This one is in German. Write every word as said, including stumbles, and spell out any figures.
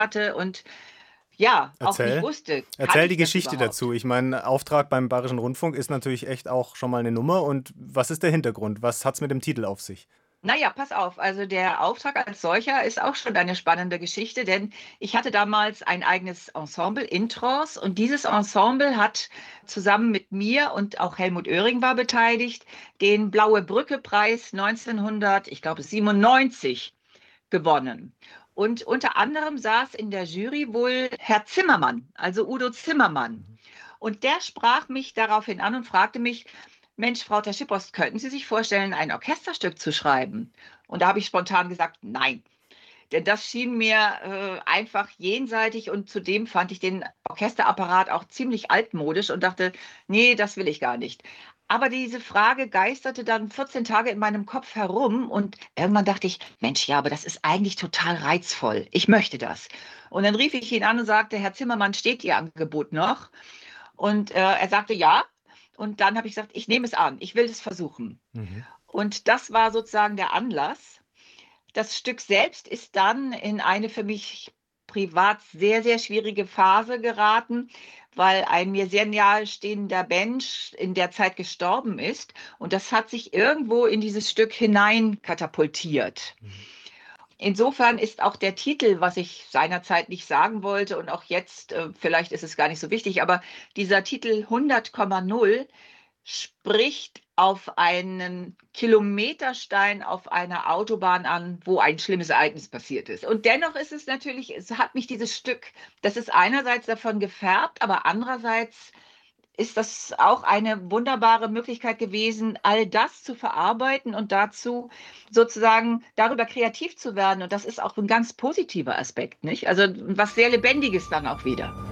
hatte und ja, auch nicht Erzähl. wusste, kann Erzähl die ich das Geschichte dazu. überhaupt? Ich meine, Auftrag beim Bayerischen Rundfunk ist natürlich echt auch schon mal eine Nummer. Und was ist der Hintergrund? Was hat's mit dem Titel auf sich? Naja, pass auf, also der Auftrag als solcher ist auch schon eine spannende Geschichte, denn ich hatte damals ein eigenes Ensemble, Intros, und dieses Ensemble hat zusammen mit mir und auch Helmut Oehring war beteiligt, den Blaue Brücke-Preis neunzehnhundert, ich glaube siebenundneunzig, gewonnen. Und unter anderem saß in der Jury wohl Herr Zimmermann, also Udo Zimmermann. Und der sprach mich daraufhin an und fragte mich, Mensch, Frau Terschipost, könnten Sie sich vorstellen, ein Orchesterstück zu schreiben? Und da habe ich spontan gesagt, nein. Denn das schien mir äh, einfach jenseitig und zudem fand ich den Orchesterapparat auch ziemlich altmodisch und dachte, nee, das will ich gar nicht. Aber diese Frage geisterte dann vierzehn Tage in meinem Kopf herum und irgendwann dachte ich, Mensch, ja, aber das ist eigentlich total reizvoll. Ich möchte das. Und dann rief ich ihn an und sagte, Herr Zimmermann, steht Ihr Angebot noch? Und äh, er sagte ja. Und dann habe ich gesagt, ich nehme es an, ich will es versuchen. Mhm. Und das war sozusagen der Anlass. Das Stück selbst ist dann in eine für mich privat sehr, sehr schwierige Phase geraten, weil ein mir sehr nahe stehender Mensch in der Zeit gestorben ist. Und das hat sich irgendwo in dieses Stück hinein katapultiert. Mhm. Insofern ist auch der Titel, was ich seinerzeit nicht sagen wollte und auch jetzt, äh, vielleicht ist es gar nicht so wichtig, aber dieser Titel hundert Komma null spricht auf einen Kilometerstein auf einer Autobahn an, wo ein schlimmes Ereignis passiert ist. Und dennoch ist es natürlich, es hat mich dieses Stück, das ist einerseits davon gefärbt, aber andererseits ist das auch eine wunderbare Möglichkeit gewesen, all das zu verarbeiten und dazu sozusagen darüber kreativ zu werden. Und das ist auch ein ganz positiver Aspekt, nicht? Also was sehr Lebendiges dann auch wieder.